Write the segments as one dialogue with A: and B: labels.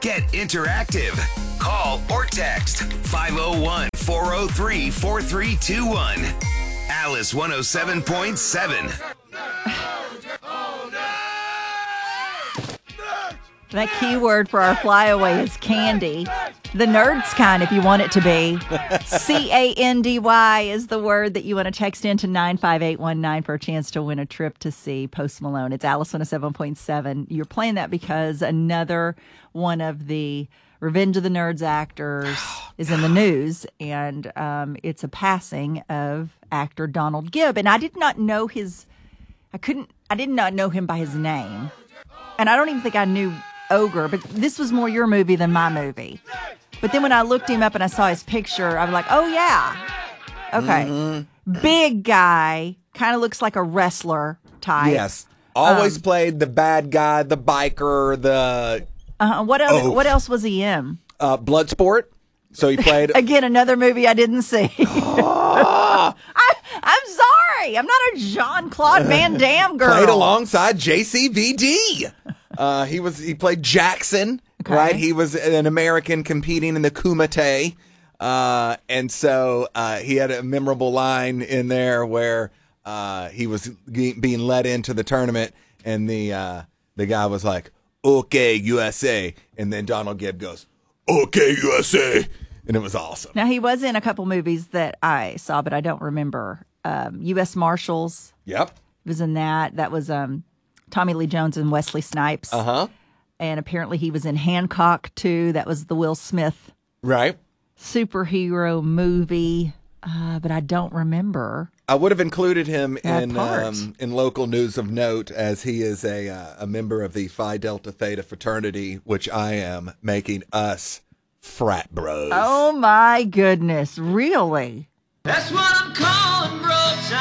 A: Get interactive. Call or text 501-403-4321. Alice 107.7.
B: That keyword for our flyaway is candy. The Nerds kind, if you want it to be. CANDY is the word that you want to text into 95819 for a chance to win a trip to see Post Malone. It's Alice 107.7. You're playing that because another one of the Revenge of the Nerds actors is in the news, and it's a passing of actor Donald Gibb. And I did not know I did not know him by his name. And I don't even think I knew Ogre, but this was more your movie than my movie. But then when I looked him up and I saw his picture, I was like, oh, yeah. Okay. Mm-hmm. Big guy. Kind of looks like a wrestler type.
C: Yes. Always played the bad guy, the biker, the...
B: What else was he in?
C: Bloodsport. So he played...
B: Again, another movie I didn't see. I'm sorry. I'm not a Jean-Claude Van Damme girl.
C: Played alongside JCVD. He played Jackson, right? He was an American competing in the Kumite. And so he had a memorable line in there where he was being led into the tournament, and the guy was like, "Okay, USA." And then Donald Gibb goes, "Okay, USA." And it was awesome.
B: Now, he was in a couple movies that I saw, but I don't remember. U.S. Marshals.
C: Yep.
B: Was in that. That was Tommy Lee Jones and Wesley Snipes.
C: Uh-huh.
B: And apparently he was in Hancock, too. That was the Will Smith superhero movie. But I don't remember.
C: I would have included him in local news of note, as he is a member of the Phi Delta Theta fraternity, which I am, making us frat bros.
B: Oh, my goodness. Really?
D: That's what I'm calling bro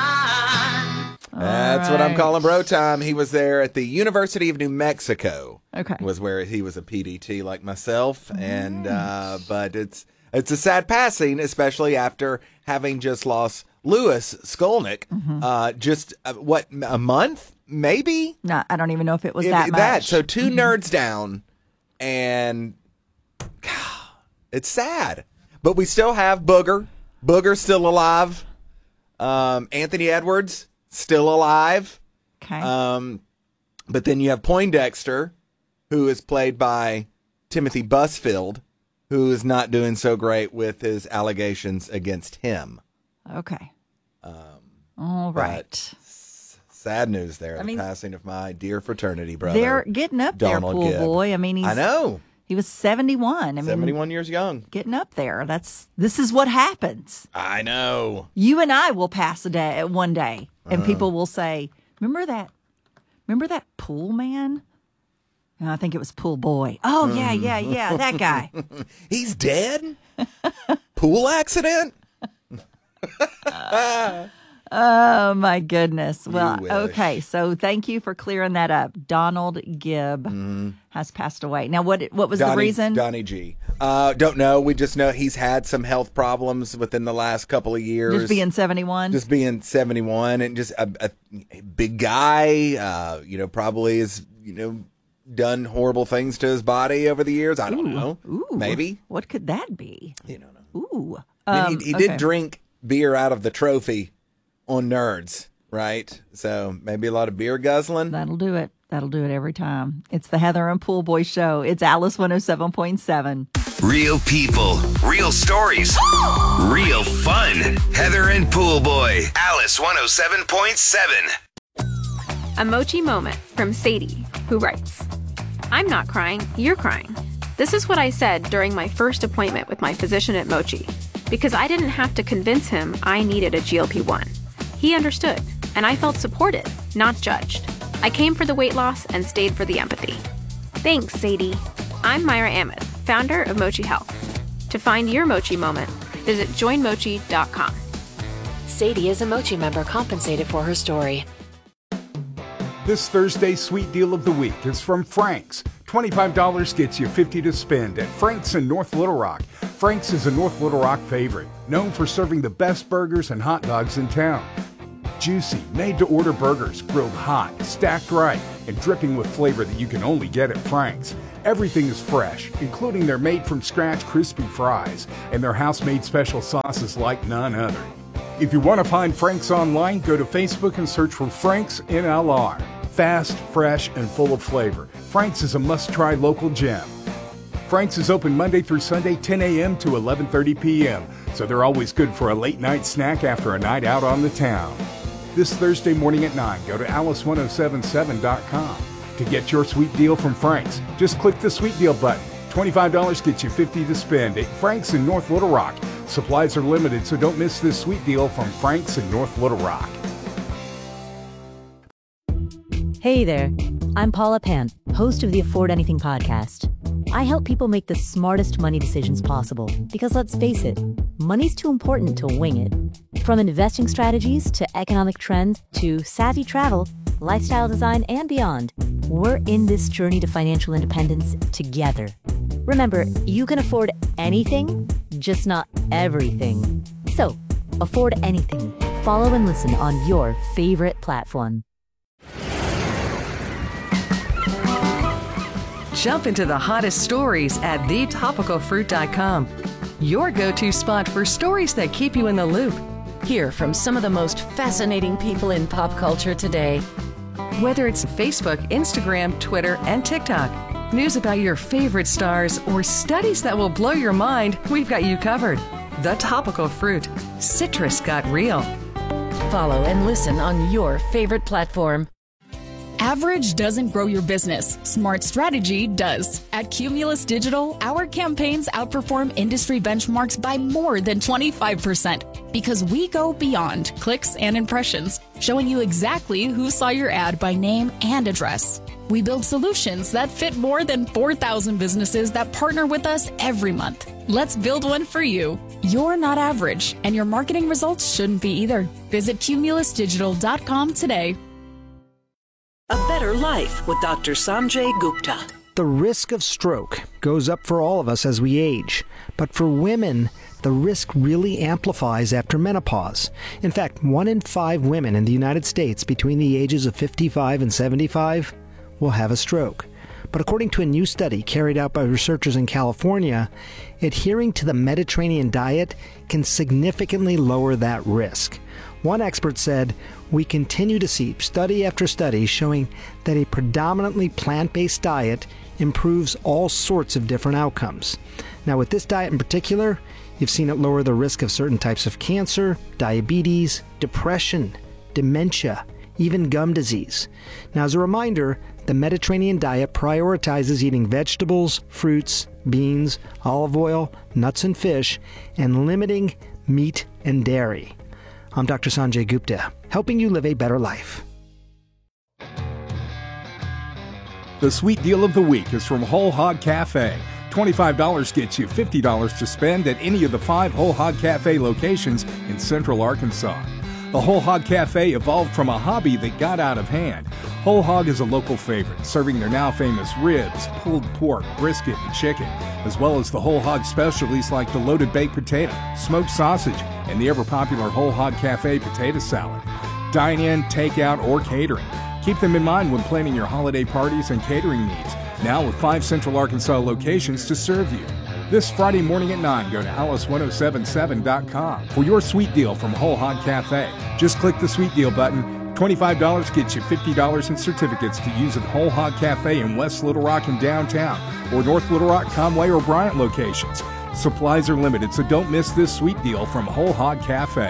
D: time.
C: That's what I'm calling bro time. He was there at the University of New Mexico.
B: Okay.
C: Was where he was a PDT like myself. And but it's a sad passing, especially after having just lost Louis Skolnick. Just a month, maybe?
B: No, I don't even know if it was that much.
C: So 2 nerds down, and God, it's sad. But we still have Booger. Booger's still alive. Anthony Edwards, still alive.
B: Okay.
C: But then you have Poindexter, who is played by Timothy Busfield, who is not doing so great with his allegations against him.
B: Okay. All right.
C: Sad news there. The passing of my dear fraternity brother.
B: They're getting up
C: Donald
B: there, pool
C: Gibb.
B: boy. I mean,
C: I know.
B: He was 71.
C: 71 years young.
B: Getting up there. This is what happens.
C: I know.
B: You and I will pass one day, and people will say, remember that pool man? And I think it was pool boy. Oh, yeah, that guy.
C: He's dead? Pool accident?
B: Oh, my goodness. Well, okay. So thank you for clearing that up. Donald Gibb has passed away. Now, what was the reason?
C: Donnie G. Don't know. We just know he's had some health problems within the last couple of years.
B: Just being 71?
C: Just being 71 and just a big guy, probably has, done horrible things to his body over the years. I don't know.
B: Ooh.
C: Maybe.
B: What could that be?
C: You don't know.
B: Ooh.
C: He did drink beer out of the trophy on Nerds, right? So maybe a lot of beer guzzling.
B: That'll do it. That'll do it every time. It's the Heather and Pool Boy Show. It's Alice 107.7.
A: Real people, real stories, real fun. Heather and Pool Boy, Alice 107.7.
E: A Mochi moment from Sadie, who writes, I'm not crying, you're crying. This is what I said during my first appointment with my physician at Mochi, because I didn't have to convince him I needed a GLP-1. He understood, and I felt supported, not judged. I came for the weight loss and stayed for the empathy. Thanks, Sadie. I'm Myra Ahmed, founder of Mochi Health. To find your Mochi moment, visit joinmochi.com.
F: Sadie is a Mochi member compensated for her story.
G: This Thursday's sweet deal of the week is from Frank's. $25 gets you $50 to spend at Frank's in North Little Rock. Frank's is a North Little Rock favorite, known for serving the best burgers and hot dogs in town. juicy, made-to-order burgers, grilled hot, stacked right, and dripping with flavor that you can only get at Frank's. Everything is fresh, including their made-from-scratch crispy fries and their house-made special sauces like none other. If you want to find Frank's online, go to Facebook and search for Frank's NLR. Fast, fresh, and full of flavor, Frank's is a must-try local gem. Frank's is open Monday through Sunday, 10 a.m. to 11:30 p.m., so they're always good for a late-night snack after a night out on the town. This Thursday morning at 9, go to alice1077.com to get your sweet deal from Frank's. Just click the sweet deal button. $25 gets you $50 to spend at Frank's in North Little Rock. Supplies are limited, so don't miss this sweet deal from Frank's in North Little Rock.
H: Hey there, I'm Paula Pant, host of the Afford Anything podcast. I help people make the smartest money decisions possible because, let's face it, money's too important to wing it. From investing strategies to economic trends to savvy travel, lifestyle design, and beyond, we're in this journey to financial independence together. Remember, you can afford anything, just not everything. So, afford anything. Follow and listen on your favorite platform.
I: Jump into the hottest stories at thetopicalfruit.com. Your go-to spot for stories that keep you in the loop.
F: Hear from some of the most fascinating people in pop culture today.
I: Whether it's Facebook, Instagram, Twitter, and TikTok, news about your favorite stars, or studies that will blow your mind, we've got you covered. The Topical Fruit. Citrus got real.
F: Follow and listen on your favorite platform.
J: Average doesn't grow your business. Smart strategy does. At Cumulus Digital, our campaigns outperform industry benchmarks by more than 25% because we go beyond clicks and impressions, showing you exactly who saw your ad by name and address. We build solutions that fit more than 4,000 businesses that partner with us every month. Let's build one for you. You're not average, and your marketing results shouldn't be either. Visit cumulusdigital.com today.
K: A Better Life with Dr. Sanjay Gupta.
L: The risk of stroke goes up for all of us as we age, but for women, the risk really amplifies after menopause. In fact, 1 in 5 women in the United States between the ages of 55 and 75 will have a stroke. But according to a new study carried out by researchers in California, adhering to the Mediterranean diet can significantly lower that risk. One expert said, "We continue to see study after study showing that a predominantly plant-based diet improves all sorts of different outcomes." Now, with this diet in particular, you've seen it lower the risk of certain types of cancer, diabetes, depression, dementia, even gum disease. Now, as a reminder, the Mediterranean diet prioritizes eating vegetables, fruits, beans, olive oil, nuts and fish, and limiting meat and dairy. I'm Dr. Sanjay Gupta, helping you live a better life.
G: The sweet deal of the week is from Whole Hog Cafe. $25 gets you $50 to spend at any of the 5 Whole Hog Cafe locations in Central Arkansas. The Whole Hog Cafe evolved from a hobby that got out of hand. Whole Hog is a local favorite, serving their now famous ribs, pulled pork, brisket, and chicken, as well as the Whole Hog specialties like the loaded baked potato, smoked sausage, and the ever-popular Whole Hog Cafe potato salad. Dine in, take out, or catering. Keep them in mind when planning your holiday parties and catering needs, now with 5 Central Arkansas locations to serve you. This Friday morning at 9, go to alice1077.com for your sweet deal from Whole Hog Cafe. Just click the sweet deal button. $25 gets you $50 in certificates to use at Whole Hog Cafe in West Little Rock and downtown, or North Little Rock, Conway, or Bryant locations. Supplies are limited, so don't miss this sweet deal from Whole Hog Cafe.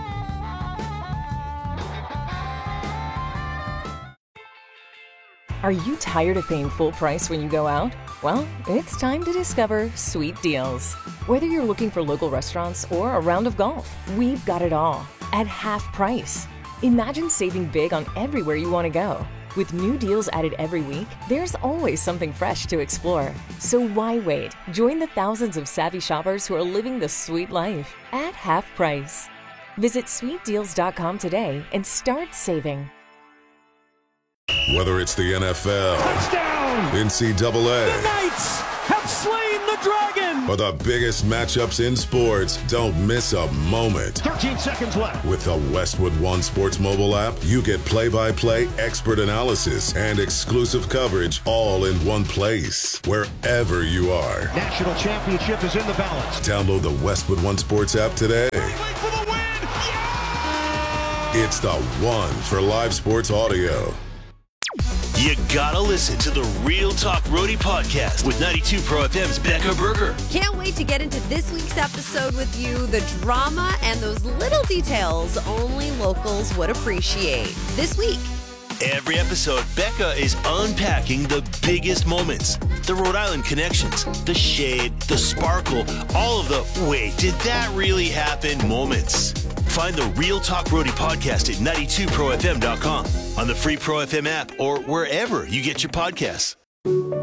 M: Are you tired of paying full price when you go out? Well, it's time to discover Sweet Deals. Whether you're looking for local restaurants or a round of golf, we've got it all at half price. Imagine saving big on everywhere you want to go. With new deals added every week, there's always something fresh to explore. So why wait? Join the thousands of savvy shoppers who are living the sweet life at half price. Visit sweetdeals.com today and start saving.
N: Whether it's the NFL,
O: touchdown,
N: NCAA,
O: the Knights have slain the
N: the Dragon!
O: For the biggest matchups in sports, don't miss a moment.
N: 13 seconds left.
O: With the Westwood One Sports mobile app, you get play-by-play expert analysis and exclusive coverage all in one place, wherever you are.
N: National championship is in the balance.
O: Download the Westwood One Sports app today.
N: For the win! Yeah!
O: It's the one for live sports audio.
P: You gotta listen to the Real Talk Roadie podcast with 92 Pro FM's Becca Berger.
Q: Can't wait to get into this week's episode with you. The drama and those little details only locals would appreciate. This week.
P: Every episode, Becca is unpacking the biggest moments, the Rhode Island connections, the shade, the sparkle, all of the wait, did that really happen moments. Find the Real Talk Roadie podcast at 92profm.com, on the free Pro FM app, or wherever you get your podcasts.